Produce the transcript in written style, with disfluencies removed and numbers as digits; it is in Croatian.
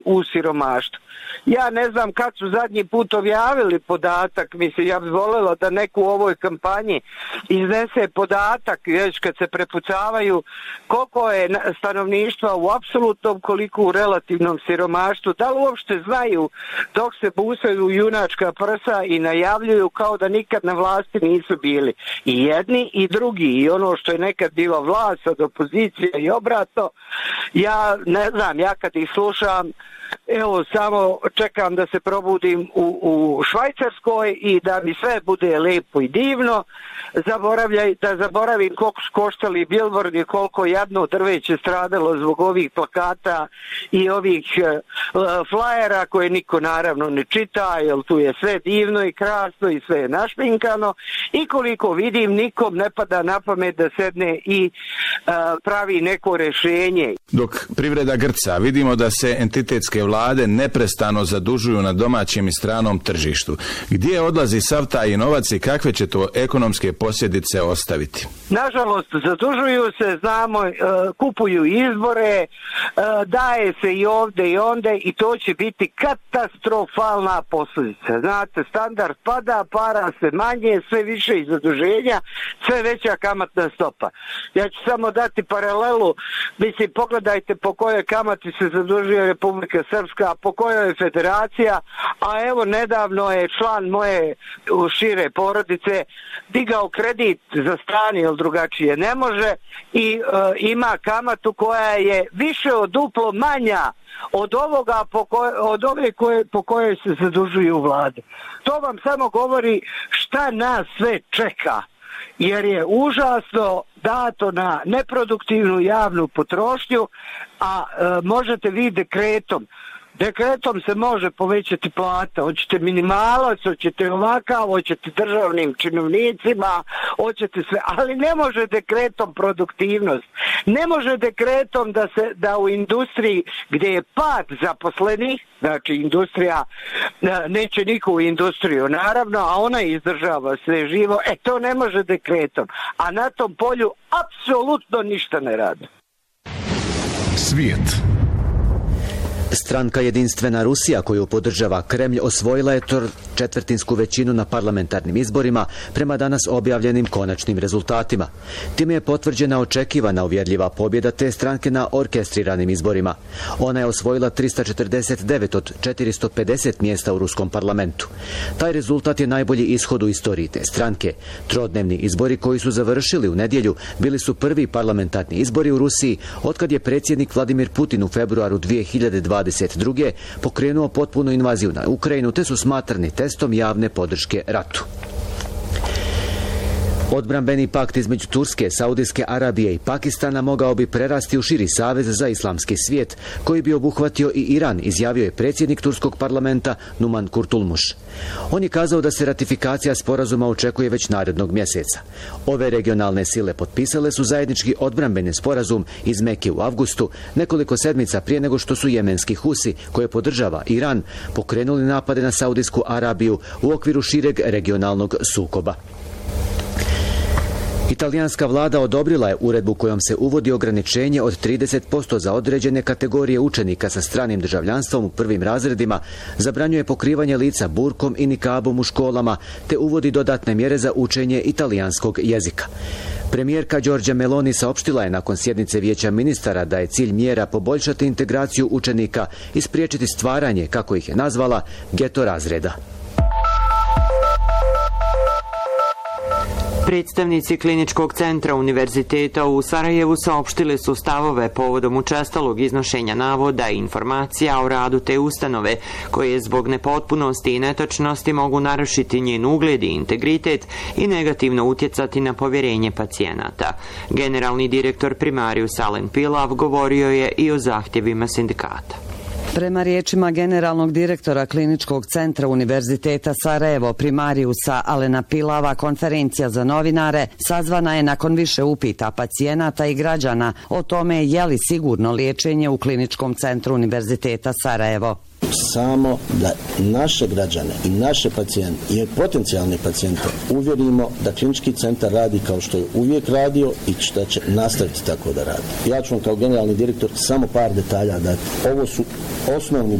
u siromaštvu. Ja ne znam kad su zadnji put objavili podatak, mislim, ja bih voljela da neko u ovoj kampanji iznese podatak, već kad se prepucavaju koliko je stanovništva u apsolutnom, koliko u relativnom siromaštvu, da li uopšte znaju dok se busaju junačka prsa i najavljuju kao da nikad na vlasti nisu bili. I jedni i drugi, i ono što je nekad bila vlast od opozicije i obratno, ja ne znam, ja kad ih slušam, evo, samo čekam da se probudim u Švajcarskoj i da mi sve bude lepo i divno. Da zaboravim koliko su koštali bilbordi, koliko jadno drveće stradalo zbog ovih plakata i ovih flajera koje niko naravno ne čita, jer tu je sve divno i krasno i sve je našminkano. I koliko vidim, nikom ne pada na pamet da sedne i pravi neko rješenje. Dok privreda grca, vidimo da se entitetske vlade neprestano zadužuju na domaćem i stranom tržištu. Gdje odlazi sav taj novac i kakve će to ekonomske posljedice ostaviti? Nažalost, zadužuju se, znamo, kupuju izbore, daje se i ovdje i onde i to će biti katastrofalna posljedica. Znate, standard pada, para se manje, sve više i zaduženja, sve veća kamatna stopa. Ja ću samo dati paralelu, mislim, pogledajte po kojoj kamati se zadužuje Republika Srpska, po kojoj je federacija, a evo nedavno je član moje šire porodice digao kredit za strani, jer drugačije ne može, i ima kamatu koja je više od duplo manja od ovoga po kojoj se zadužuju vlade. To vam samo govori šta nas sve čeka, jer je užasno dato na neproduktivnu javnu potrošnju, a možete vi dekretom se može povećati plata, hoćete minimalac, hoćete ovakav, hoćete državnim činovnicima, hoćete sve, ali ne može dekretom produktivnost. Ne može dekretom da u industriji gdje je pad zaposlenih, znači industrija, neće niko u industriju naravno, a ona izdržava sve živo, to ne može dekretom. A na tom polju apsolutno ništa ne radi. Svijet. Stranka Jedinstvena Rusija, koju podržava Kremlj, osvojila je četvrtinsku većinu na parlamentarnim izborima prema danas objavljenim konačnim rezultatima. Time je potvrđena očekivana uvjerljiva pobjeda te stranke na orkestriranim izborima. Ona je osvojila 349 od 450 mjesta u ruskom parlamentu. Taj rezultat je najbolji ishod u istoriji te stranke. Trodnevni izbori koji su završili u nedjelju bili su prvi parlamentarni izbori u Rusiji otkad je predsjednik Vladimir Putin u februaru 2022. pokrenuo potpunu invaziju na Ukrajinu te su smatrani testom javne podrške ratu. Odbrambeni pakt između Turske, Saudijske Arabije i Pakistana mogao bi prerasti u širi savez za islamski svijet, koji bi obuhvatio i Iran, izjavio je predsjednik turskog parlamenta Numan Kurtulmuš. On je kazao da se ratifikacija sporazuma očekuje već narednog mjeseca. Ove regionalne sile potpisale su zajednički odbrambeni sporazum iz Meke u avgustu, nekoliko sedmica prije nego što su jemenski Husi, koje podržava Iran, pokrenuli napade na Saudijsku Arabiju u okviru šireg regionalnog sukoba. Italijanska vlada odobrila je uredbu kojom se uvodi ograničenje od 30% za određene kategorije učenika sa stranim državljanstvom u prvim razredima, zabranjuje pokrivanje lica burkom i nikabom u školama, te uvodi dodatne mjere za učenje italijanskog jezika. Premijerka Giorgia Meloni saopštila je nakon sjednice Vijeća ministara da je cilj mjera poboljšati integraciju učenika i spriječiti stvaranje, kako ih je nazvala, geto razreda. Predstavnici Kliničkog centra Univerziteta u Sarajevu saopštili su stavove povodom učestalog iznošenja navoda i informacija o radu te ustanove, koje zbog nepotpunosti i netočnosti mogu narušiti njen ugled i integritet i negativno utjecati na povjerenje pacijenata. Generalni direktor Primarius Alen Pilav govorio je i o zahtjevima sindikata. Prema riječima generalnog direktora Kliničkog centra Univerziteta Sarajevo Primariusa Alena Pilava, konferencija za novinare sazvana je nakon više upita pacijenata i građana o tome je li sigurno liječenje u Kliničkom centru Univerziteta Sarajevo. samo da naše građane i naše pacijente i potencijalne pacijente uvjerimo da klinički centar radi kao što je uvijek radio i što će nastaviti tako da radi. Ja ću vam kao generalni direktor samo par detalja dati. Ovo su osnovni